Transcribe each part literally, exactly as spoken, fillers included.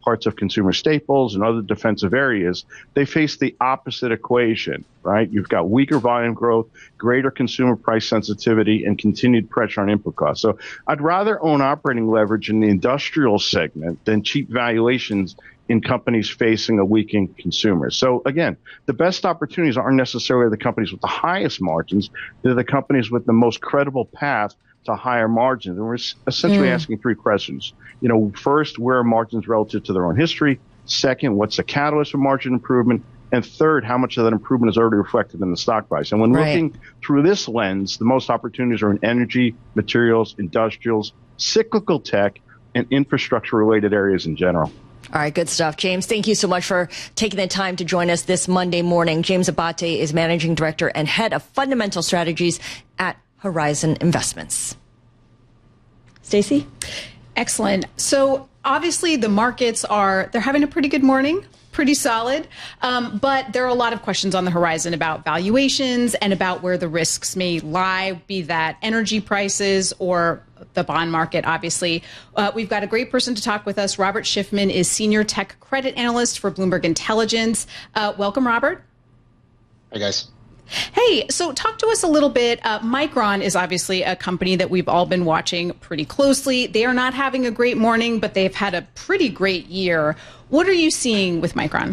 parts of consumer staples and other defensive areas, they face the opposite equation, right? You've got weaker volume growth, greater consumer price sensitivity, and continued pressure on input costs. So I'd rather own operating leverage in the industrial segment than cheap valuations in companies facing a weakening consumer. So again, the best opportunities aren't necessarily the companies with the highest margins. They're the companies with the most credible path to higher margins. And we're essentially mm. asking three questions. You know, first, where are margins relative to their own history? Second, what's the catalyst for margin improvement? And third, how much of that improvement is already reflected in the stock price? And when right. looking through this lens, the most opportunities are in energy, materials, industrials, cyclical tech, and infrastructure-related areas in general. All right, good stuff. James, thank you so much for taking the time to join us this Monday morning. James Abate is Managing Director and Head of Fundamental Strategies at Horizon Investments. Stacey? Excellent. So obviously the markets are, they're having a pretty good morning, pretty solid. Um, but there are a lot of questions on the horizon about valuations and about where the risks may lie, be that energy prices or the bond market, obviously. Uh, we've got a great person to talk with us. Robert Schiffman is Senior Tech Credit Analyst for Bloomberg Intelligence. Uh, welcome, Robert. Hey, guys. Hey, so talk to us a little bit. Uh, Micron is obviously a company that we've all been watching pretty closely. They are not having a great morning, but they've had a pretty great year. What are you seeing with Micron?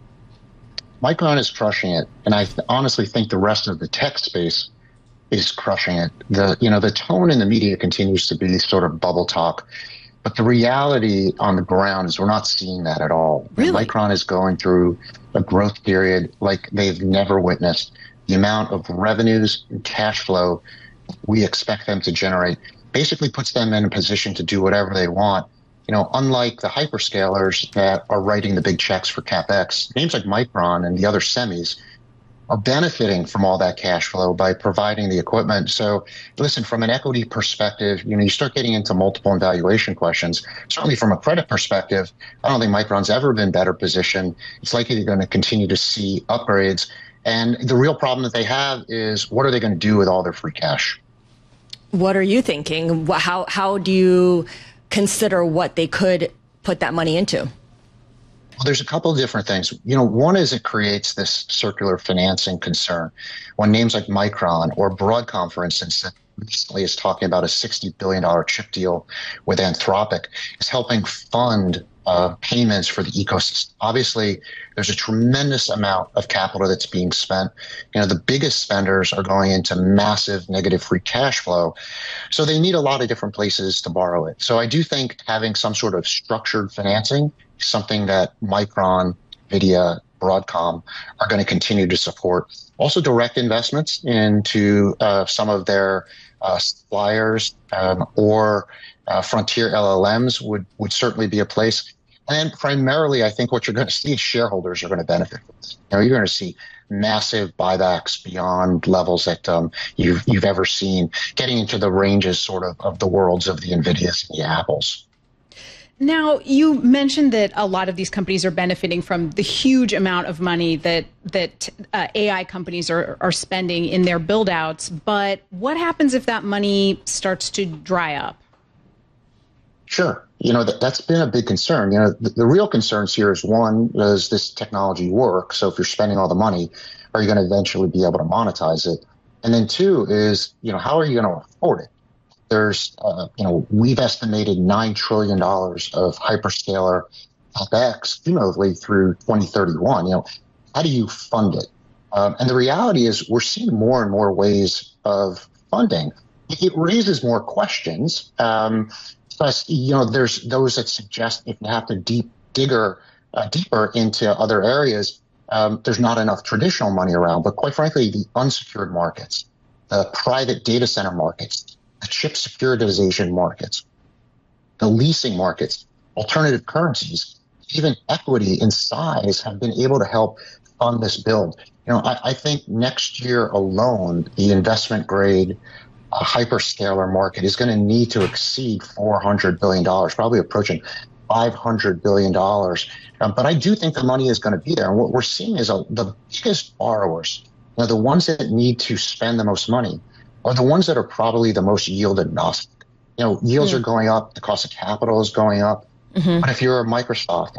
Micron is crushing it, and I th- honestly think the rest of the tech space is crushing it. The you know the tone in the media continues to be sort of bubble talk, but the reality on the ground is we're not seeing that at all. Really? Micron is going through a growth period like they've never witnessed. The amount of revenues and cash flow we expect them to generate basically puts them in a position to do whatever they want. You know, unlike the hyperscalers that are writing the big checks for CapEx, names like Micron and the other semis are benefiting from all that cash flow by providing the equipment. So listen, from an equity perspective, you know, you start getting into multiple and valuation questions. Certainly from a credit perspective, I don't think Micron's ever been better positioned. It's likely they're going to continue to see upgrades. And the real problem that they have is what are they going to do with all their free cash? What are you thinking? How, how do you consider what they could put that money into? Well, there's a couple of different things. You know, one is it creates this circular financing concern. When names like Micron or Broadcom, for instance, that recently is talking about a sixty billion dollars chip deal with Anthropic, is helping fund uh, payments for the ecosystem. Obviously, there's a tremendous amount of capital that's being spent. You know, the biggest spenders are going into massive negative free cash flow. So they need a lot of different places to borrow it. So I do think having some sort of structured financing is something that Micron, NVIDIA, Broadcom are going to continue to support. Also direct investments into uh, some of their uh, suppliers um, or uh, frontier L L Ms would, would certainly be a place. And primarily, I think what you're going to see is shareholders are going to benefit from this. You know, you're going to see massive buybacks beyond levels that um, you've, you've ever seen, getting into the ranges sort of of the worlds of the NVIDIAs and the Apples. Now, you mentioned that a lot of these companies are benefiting from the huge amount of money that that uh, A I companies are, are spending in their build-outs. But what happens if that money starts to dry up? Sure. You know, that, that's been a big concern. You know, the, the real concerns here is, one, does this technology work? So if you're spending all the money, are you going to eventually be able to monetize it? And then two is, you know, how are you going to afford it? There's, uh, you know, we've estimated nine trillion dollars of hyperscaler CapEx cumulatively through twenty thirty-one. You know, how do you fund it? Um, and the reality is we're seeing more and more ways of funding. It raises more questions. Um, plus, you know, there's those that suggest if you have to deep digger uh, deeper into other areas, um, there's not enough traditional money around. But quite frankly, the unsecured markets, the private data center markets, the chip securitization markets, the leasing markets, alternative currencies, even equity in size have been able to help fund this build. You know, I, I think next year alone, the investment grade uh, hyperscaler market is going to need to exceed four hundred billion dollars, probably approaching five hundred billion dollars. Um, but I do think the money is going to be there. And what we're seeing is a, the biggest borrowers, you know, the ones that need to spend the most money, are the ones that are probably the most yield agnostic. You know, yields mm. are going up, the cost of capital is going up. Mm-hmm. But if you're a Microsoft,